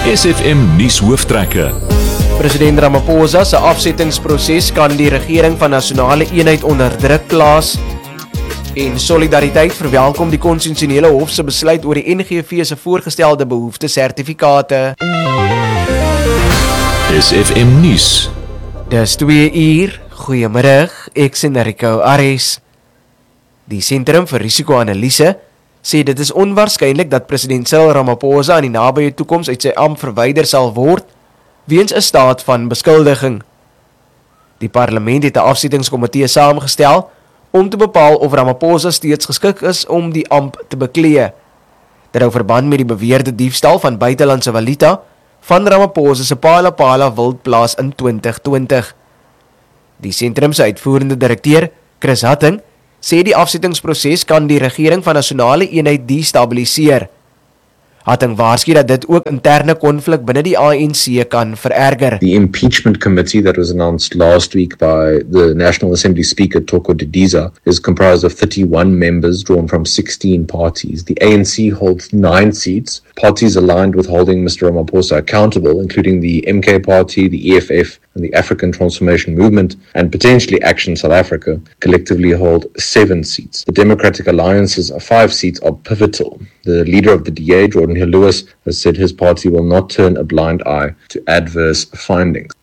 SFM nuus hooftrekke. President Ramaphosa se afsettingsproses kan die regering van nasionale eenheid onder druk plaas. En Solidariteit verwelkom die konstitusionele hof se besluit oor die NGV se voorgestelde behoefte-sertifikate. SFM nuus. Dis 2 uur. Goeiemiddag, ek sien Rico Ares. Die Sentrum vir Risiko-analise sê dit is onwaarskynlik dat president Cyril Ramaphosa in die nabye toekoms uit sy ampt verwyder sal word weens 'n staat van beskuldiging. Die parlement het 'n afsettingskomitee saamgestel om te bepaal of Ramaphosa steeds geskik is om die ampt te beklee. Dit hou verband met die beweerde diefstal van buitelandse valuta van Ramaphosa se Phala wildplaas in 2020. Die sentrum se uitvoerende direkteur, Chris Hatting, sê die afsettingsproses kan die regering van nasionale eenheid destabiliseer. Hatting waarsku dat dit ook interne konflik binne die ANC kan vererger. The impeachment committee that was announced last week by the National Assembly Speaker Toko Didiza is comprised of 31 members drawn from 16 parties. The ANC holds 9 seats. Parties aligned with holding Mr. Ramaphosa accountable, including the MK Party, the EFF, and the African Transformation Movement, and potentially Action South Africa, collectively hold 7 seats. The Democratic Alliance's 5 seats are pivotal. The leader of the DA, Jordan Hill Lewis, has said his party will not turn a blind eye to adverse findings.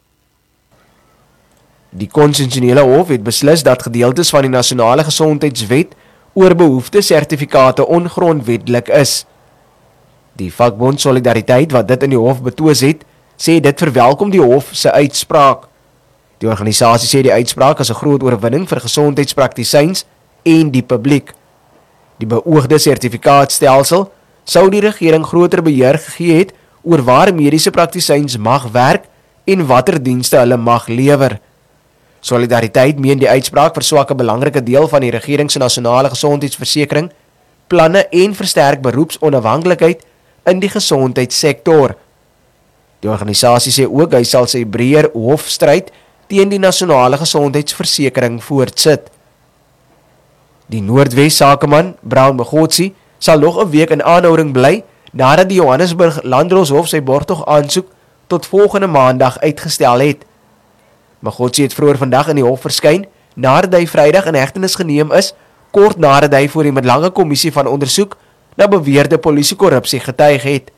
Die konstitusionele hof het beslis dat gedeeltes van die nasionale gesondheidswet oor behoefte-sertifikate ongrondwetlik is. Die vakbond Solidariteit wat dit in die hof betwis het, sê dit verwelkom die hof se uitspraak. Die organisasie sê die uitspraak is 'n groot oorwinning vir gesondheidspraktisyns en die publiek. Die beoogde sertifikaatstelsel sou die regering groter beheer gegee het oor waar mediese praktisyns mag werk en watter dienste hulle mag lewer. Solidariteit meen die uitspraak verswak 'n belangrike deel van die regering se nasionale gesondheidsversekering, planne en versterk beroepsonafhanklikheid in die gesondheidssektor. Die organisasie sê ook hy sal sy breër hofstryd teen die nasionale gesondheidsversekering voortsit. Die Noordwes sakeman, Brown Mogotsi, sal nog 'n week in aanhouding bly nadat die Johannesburg Landdroshof sy borgtog aansoek tot volgende maandag uitgestel het. Mogotsi het vroeër vandag in die hof verskyn nadat hy Vrydag in hegtenis geneem is, kort nadat hy voor die middellange kommissie van ondersoek na beweerde polisiekorrupsie getuig het.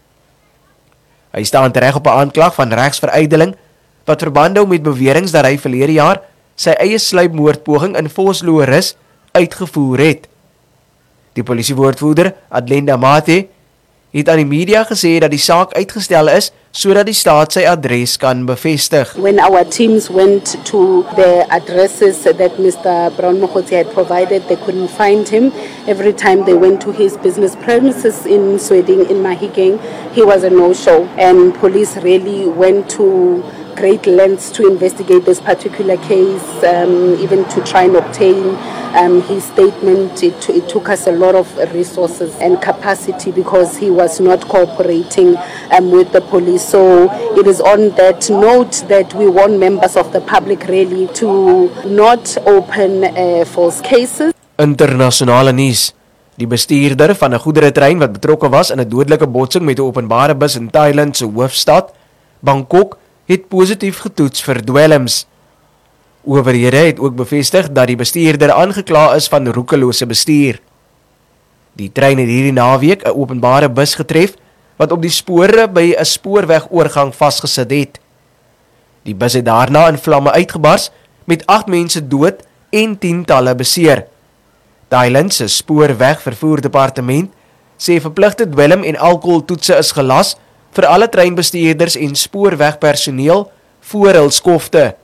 Hy staan tereg op 'n aanklag van regsverydeling wat verband hou met beweringe dat hy verlede jaar sy eie sluipmoordpoging in Vosloorus uitgevoer het. Die polisiewoordvoerder, Adlenda Mate, het aan die media gesê dat die saak uitgestel is sodat die staat sy adres kan bevestig. When our teams went to the addresses that Mr. Brown Mogotsi had provided, they couldn't find him. Every time they went to his business premises in Sweding, in Mahikeng, he was a no-show. And police really went to great lengths to investigate this particular case, even to try and obtain his statement. It took us a lot of resources and capacity because he was not cooperating with the police. So it is on that note that we want members of the public really to not open false cases. Internasionale nuus. Die bestuurder van 'n goederetrein wat betrokke was in 'n dodelike botsing met 'n openbare bus in Thailand se hoofstad, Bangkok, het positief getoets vir dwelms. Owerhede het ook bevestig dat die bestuurder aangekla is van roekelose bestuur. Die trein het hierdie naweek 'n openbare bus getref wat op die spore by 'n spoorwegoorgang vasgesit het. Die bus het daarna in vlamme uitgebars met 8 mense dood en tientalle beseer. Thailand se spoorwegvervoerdepartement sê verpligte dwelm en alkoholtoetse is gelas vir alle treinbestuurders en spoorwegpersoneel voor hul skofte.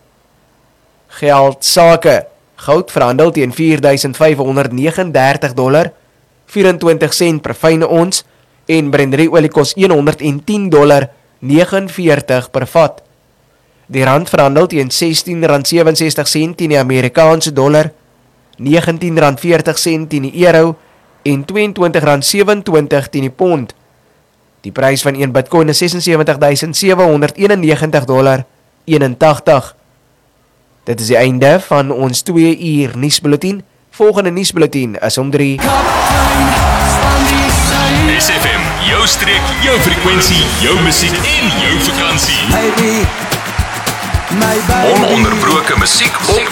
Geld sake. Goud verhandel teen $4,539, 24 sent per fyne ons, en Brent-olie kos $110.49 per vat. Die rand verhandel teen R16.67 teen die Amerikaanse dollar, R19.40 teen die euro en R22.27 teen die pond. Die prys van 1 Bitcoin is $76,791.81. Dit is die einde van ons 2 uur nuusbulletin. Volgende nuusbulletin is om 3. SFM Jou streek, jou frekwensie, jou musiek en jou vakansie. Baby, my baby. Ononderbroke musiek op